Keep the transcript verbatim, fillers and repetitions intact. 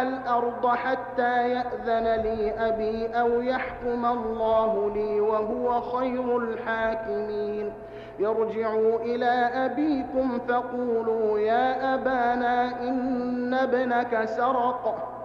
أبرح الأرض حتى يأذن لي أبي أو يحكم الله لي وهو خير الحاكمين. ارجعوا إلى أبيكم فقولوا يا أبانا إن ابنك سرق